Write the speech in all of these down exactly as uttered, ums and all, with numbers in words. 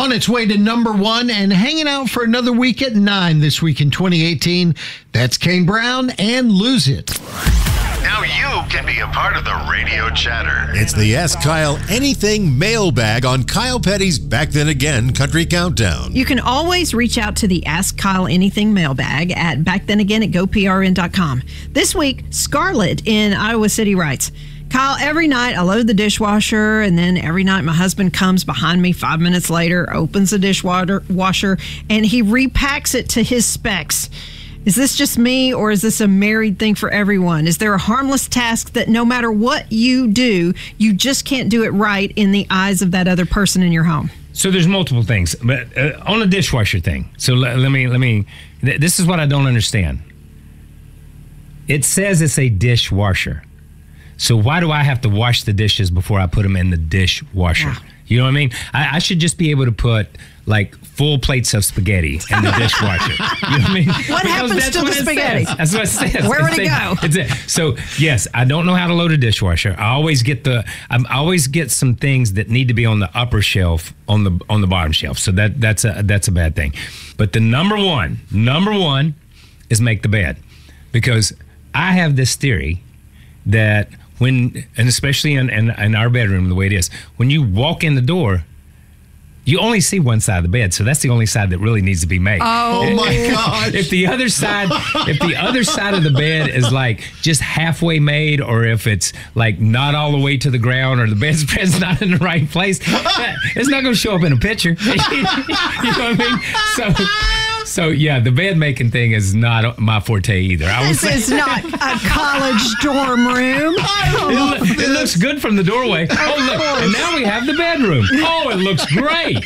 On its way to number one and hanging out for another week at nine this week in twenty eighteen. That's Kane Brown and Lose It. Now you can be a part of the radio chatter. It's the Ask Kyle Anything mailbag on Kyle Petty's Back Then Again Country Countdown. You can always reach out to the Ask Kyle Anything mailbag at back then again at go p r n dot com. This week, Scarlett in Iowa City writes, Kyle, every night I load the dishwasher, and then every night my husband comes behind me five minutes later, opens the dishwasher, washer, and he repacks it to his specs. Is this just me, or is this a married thing for everyone? Is there a harmless task that no matter what you do, you just can't do it right in the eyes of that other person in your home? So there's multiple things, but uh, on the dishwasher thing. So let, let me let me. Th- this is what I don't understand. It says it's a dishwasher. So why do I have to wash the dishes before I put them in the dishwasher? Yeah. You know what I mean? I, I should just be able to put like full plates of spaghetti in the dishwasher. You know what I mean? What because happens to the spaghetti? Says. That's what it says. Where would it's it go? It's it. So yes, I don't know how to load a dishwasher. I always get the I always get some things that need to be on the upper shelf on the on the bottom shelf. So that that's a that's a bad thing. But the number one number one is make the bed, because I have this theory that when, and especially in, in, in our bedroom, the way it is, when you walk in the door, you only see one side of the bed, so that's the only side that really needs to be made. Oh my gosh! If the other side, if the other side of the bed is like just halfway made, or if it's like not all the way to the ground, or the bedspread's not in the right place, it's not going to show up in a picture. You know what I mean? So. So, yeah, the bed making thing is not my forte either. I this is not a college dorm room. It, lo- it looks good from the doorway. Oh, look, and now we have the bedroom. Oh, it looks great.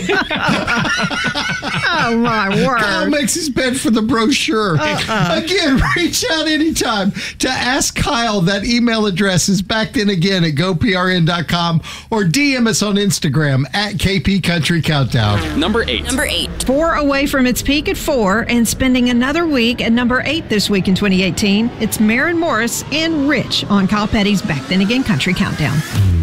Oh, my word. Kyle makes his bed for the brochure. Uh-uh. Again, reach out anytime to Ask Kyle. That email address is back then again at go p r n dot com, or D M us on Instagram at K P Country Countdown. Number eight. Number eight. Four away from its peak at four and spending another week at number eight this week in twenty eighteen. It's Maren Morris and Rich on Kyle Petty's Back Then Again Country Countdown.